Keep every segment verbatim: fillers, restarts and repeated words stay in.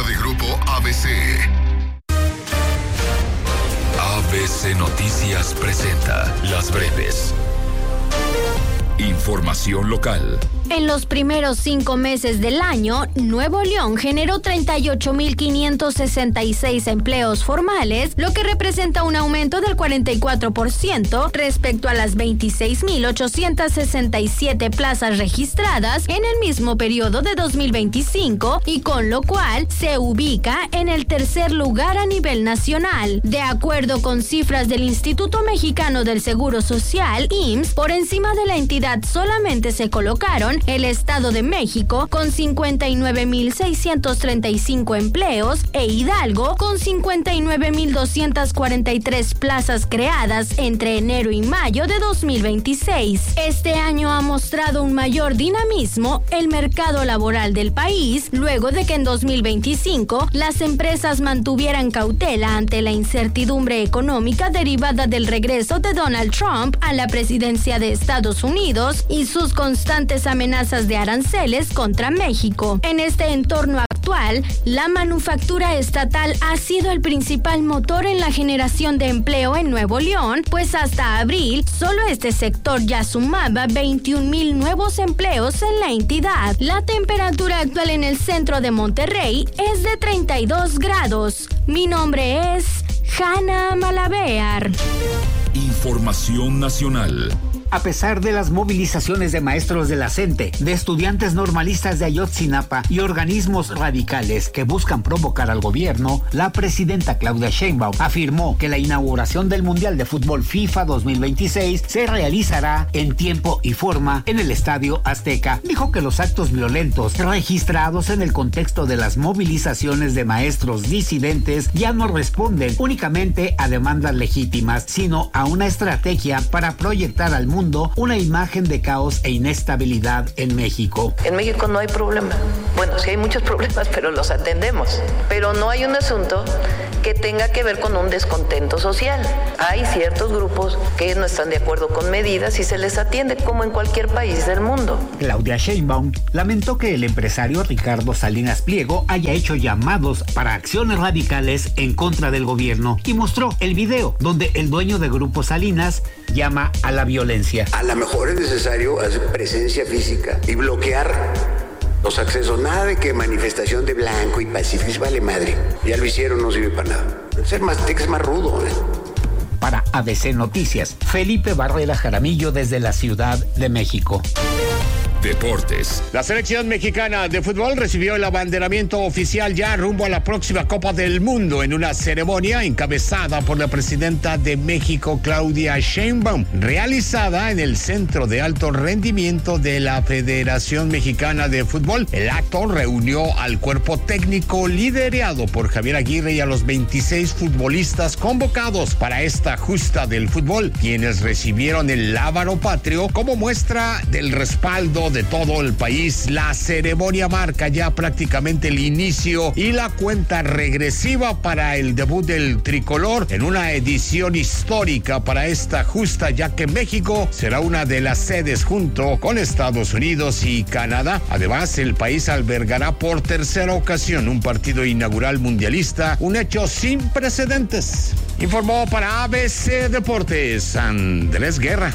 de Grupo A B C. A B C Noticias presenta Las Breves. Información local. En los primeros cinco meses del año, Nuevo León generó treinta y ocho mil quinientos sesenta y seis empleos formales, lo que representa un aumento del cuarenta y cuatro por ciento respecto a las veintiséis mil ochocientos sesenta y siete plazas registradas en el mismo periodo de dos mil veinticinco, y con lo cual se ubica en el tercer lugar a nivel nacional. De acuerdo con cifras del Instituto Mexicano del Seguro Social, I M S S, por encima de la entidad solamente se colocaron el Estado de México con cincuenta y nueve mil seiscientos treinta y cinco empleos e Hidalgo con cincuenta y nueve mil doscientas cuarenta y tres plazas creadas entre enero y mayo de dos mil veintiséis. Este año ha mostrado un mayor dinamismo el mercado laboral del país, luego de que en dos mil veinticinco las empresas mantuvieran cautela ante la incertidumbre económica derivada del regreso de Donald Trump a la presidencia de Estados Unidos y sus constantes amenazas de aranceles contra México. En este entorno actual, la manufactura estatal ha sido el principal motor en la generación de empleo en Nuevo León, pues hasta abril solo este sector ya sumaba veintiún mil nuevos empleos en la entidad. La temperatura actual en el centro de Monterrey es de treinta y dos grados. Mi nombre es Hanna Malavear. Información nacional. A pesar de las movilizaciones de maestros de la CENTE, de estudiantes normalistas de Ayotzinapa y organismos radicales que buscan provocar al gobierno, la presidenta Claudia Sheinbaum afirmó que la inauguración del Mundial de Fútbol FIFA dos mil veintiséis se realizará en tiempo y forma en el Estadio Azteca. Dijo que los actos violentos registrados en el contexto de las movilizaciones de maestros disidentes ya no responden únicamente a demandas legítimas, sino a una estrategia para proyectar al mundo una imagen de caos e inestabilidad en México. En México no hay problema. Bueno, sí hay muchos problemas, pero los atendemos. Pero no hay un asunto que tenga que ver con un descontento social. Hay ciertos grupos que no están de acuerdo con medidas y se les atiende como en cualquier país del mundo. Claudia Sheinbaum lamentó que el empresario Ricardo Salinas Pliego haya hecho llamados para acciones radicales en contra del gobierno y mostró el video donde el dueño de Grupo Salinas llama a la violencia. A lo mejor es necesario hacer presencia física y bloquear los accesos. Nada de que manifestación de blanco y pacífico, vale madre. Ya lo hicieron, no sirve para nada. Ser más, es más rudo, ¿eh? Para A B C Noticias, Felipe Barrera Jaramillo desde la Ciudad de México. Deportes. La selección mexicana de fútbol recibió el abanderamiento oficial ya rumbo a la próxima Copa del Mundo en una ceremonia encabezada por la presidenta de México, Claudia Sheinbaum, realizada en el Centro de Alto Rendimiento de la Federación Mexicana de Fútbol. El acto reunió al cuerpo técnico liderado por Javier Aguirre y a los veintiséis futbolistas convocados para esta justa del fútbol, quienes recibieron el lábaro patrio como muestra del respaldo de todo el país. La ceremonia marca ya prácticamente el inicio y la cuenta regresiva para el debut del tricolor en una edición histórica para esta justa, ya que México será una de las sedes junto con Estados Unidos y Canadá. Además, el país albergará por tercera ocasión un partido inaugural mundialista, un hecho sin precedentes. Informó para A B C Deportes Andrés Guerra.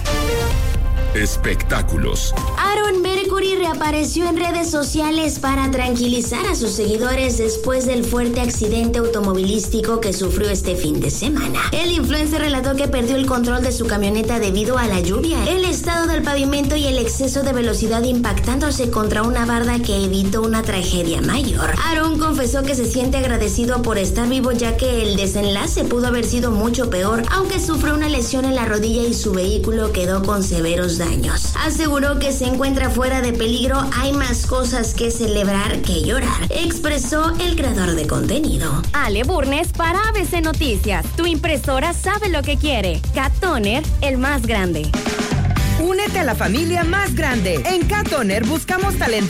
Espectáculos. Aaron Mercury reapareció en redes sociales para tranquilizar a sus seguidores después del fuerte accidente automovilístico que sufrió este fin de semana. El influencer relató que perdió el control de su camioneta debido a la lluvia, el estado del pavimento y el exceso de velocidad impactándose contra una barda que evitó una tragedia mayor. Aaron confesó que se siente agradecido por estar vivo, ya que el desenlace pudo haber sido mucho peor, aunque sufrió una lesión en la rodilla y su vehículo quedó con severos daños. Aseguró que se encuentra fuera de peligro, hay más cosas que celebrar que llorar, expresó el creador de contenido. Ale Burnes para A B C Noticias. Tu impresora sabe lo que quiere. Cat Toner, el más grande. Únete a la familia más grande. En Cat Toner buscamos talento